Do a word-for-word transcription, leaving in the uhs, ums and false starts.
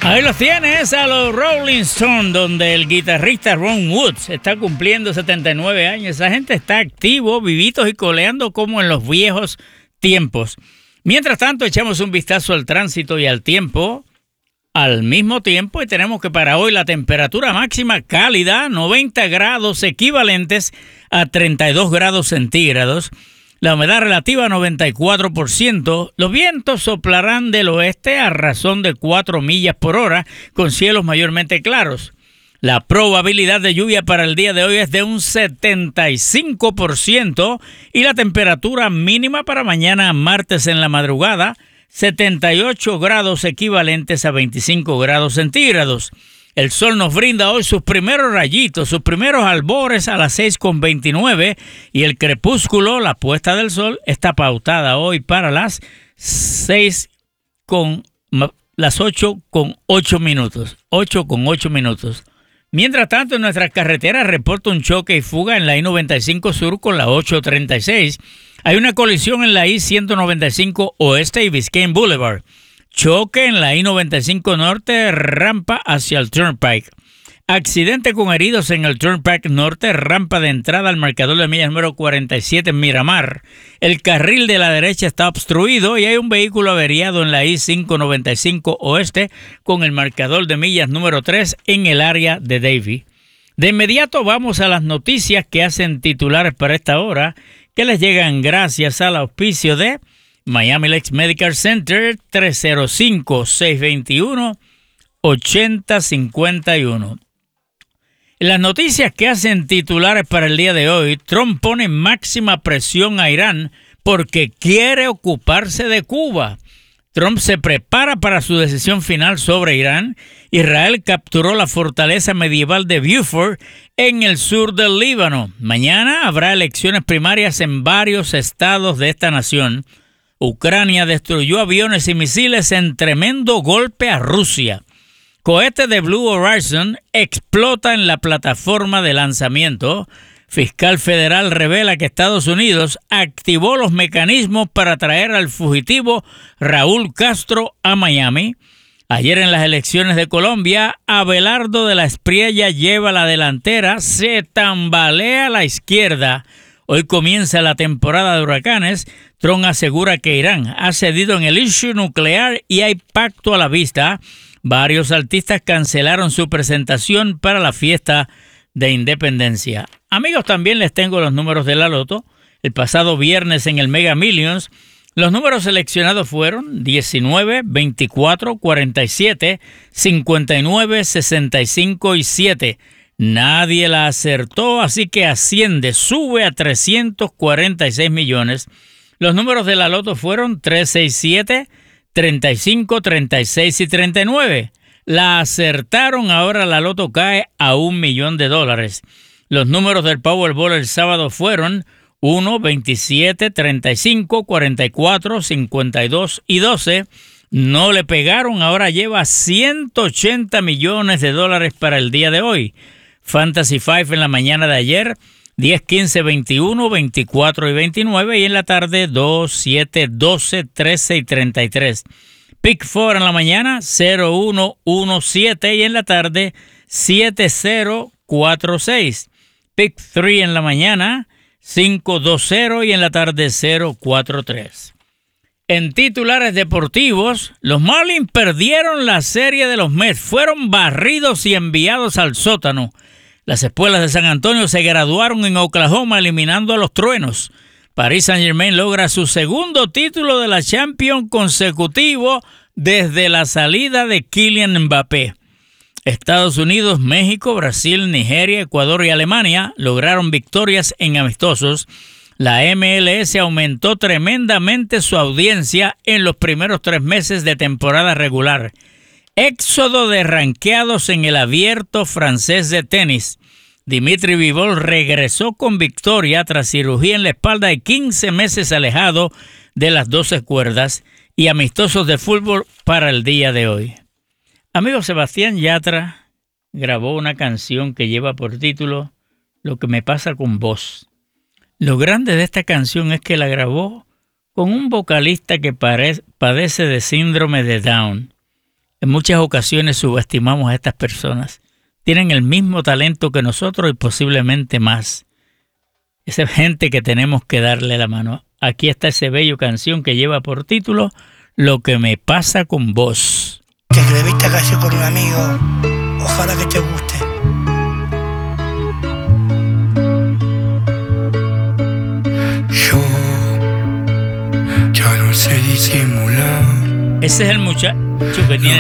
Ahí los tienes, a los Rolling Stones, donde el guitarrista Ron Woods está cumpliendo setenta y nueve años. Esa gente está activo, vivitos y coleando como en los viejos tiempos. Mientras tanto, echamos un vistazo al tránsito y al tiempo al mismo tiempo y tenemos que para hoy la temperatura máxima cálida, noventa grados equivalentes a treinta y dos grados centígrados. La humedad relativa noventa y cuatro por ciento. Los vientos soplarán del oeste a razón de cuatro millas por hora, con cielos mayormente claros. La probabilidad de lluvia para el día de hoy es de un setenta y cinco por ciento y la temperatura mínima para mañana martes en la madrugada, setenta y ocho grados equivalentes a veinticinco grados centígrados. El sol nos brinda hoy sus primeros rayitos, sus primeros albores a las seis con veintinueve y el crepúsculo, la puesta del sol, está pautada hoy para las seis con las ocho con ocho minutos. ocho con ocho minutos. Mientras tanto, en nuestras carreteras reporta un choque y fuga en la I noventa y cinco Sur con la ocho treinta y seis. Hay una colisión en la I ciento noventa y cinco Oeste y Biscayne Boulevard. Choque en la I noventa y cinco Norte, rampa hacia el Turnpike. Accidente con heridos en el Turnpike Norte, rampa de entrada al marcador de millas número cuarenta y siete en Miramar. El carril de la derecha está obstruido y hay un vehículo averiado en la I quinientos noventa y cinco Oeste con el marcador de millas número tres en el área de Davie. De inmediato vamos a las noticias que hacen titulares para esta hora, que les llegan gracias al auspicio de Miami Lakes Medical Center, tres cero cinco, seis dos uno, ocho cero cinco uno. En las noticias que hacen titulares para el día de hoy, Trump pone máxima presión a Irán porque quiere ocuparse de Cuba. Trump se prepara para su decisión final sobre Irán. Israel capturó la fortaleza medieval de Beaufort en el sur del Líbano. Mañana habrá elecciones primarias en varios estados de esta nación. Ucrania destruyó aviones y misiles en tremendo golpe a Rusia. Cohete de Blue Horizon explota en la plataforma de lanzamiento. Fiscal federal revela que Estados Unidos activó los mecanismos para traer al fugitivo Raúl Castro a Miami. Ayer en las elecciones de Colombia, Abelardo de la Espriella lleva la delantera, se tambalea a la izquierda. Hoy comienza la temporada de huracanes. Trump asegura que Irán ha cedido en el issue nuclear y hay pacto a la vista. Varios artistas cancelaron su presentación para la fiesta de independencia. Amigos, también les tengo los números de la loto. El pasado viernes en el Mega Millions, los números seleccionados fueron diecinueve, veinticuatro, cuarenta y siete, cincuenta y nueve, sesenta y cinco y siete. Nadie la acertó, así que asciende, sube a trescientos cuarenta y seis millones. Los números de la loto fueron tres, seis, siete, treinta y cinco, treinta y seis y treinta y nueve. La acertaron, ahora la loto cae a un millón de dólares. Los números del Powerball el sábado fueron uno, veintisiete, treinta y cinco, cuarenta y cuatro, cincuenta y dos y doce. No le pegaron, ahora lleva ciento ochenta millones de dólares para el día de hoy. Fantasy cinco en la mañana de ayer, diez, quince, veintiuno, veinticuatro y veintinueve, y en la tarde dos, siete, doce, trece y treinta y tres. Pick cuatro en la mañana, cero, uno, uno, siete, y en la tarde siete, cero, cuatro, seis. Pick tres en la mañana, cinco, dos, cero, y en la tarde cero, cuatro, tres. En titulares deportivos, los Marlins perdieron la serie de los Mets, fueron barridos y enviados al sótano. Las espuelas de San Antonio se graduaron en Oklahoma eliminando a los Truenos. Paris Saint-Germain logra su segundo título de la Champions consecutivo desde la salida de Kylian Mbappé. Estados Unidos, México, Brasil, Nigeria, Ecuador y Alemania lograron victorias en amistosos. La M L S aumentó tremendamente su audiencia en los primeros tres meses de temporada regular. Éxodo de ranqueados en el abierto francés de tenis. Dimitri Bivol regresó con victoria tras cirugía en la espalda y quince meses alejado de las doce cuerdas, y amistosos de fútbol para el día de hoy. Amigo, Sebastián Yatra grabó una canción que lleva por título Lo que me pasa con vos. Lo grande de esta canción es que la grabó con un vocalista que padece de síndrome de Down. En muchas ocasiones subestimamos a estas personas. Tienen el mismo talento que nosotros y posiblemente más. Esa gente que tenemos que darle la mano. Aquí está esa bella canción que lleva por título Lo que me pasa con vos. Que escribí esta canción con un amigo. Ojalá que te guste. Yo ya no sé disimular. Ese es el muchacho que tiene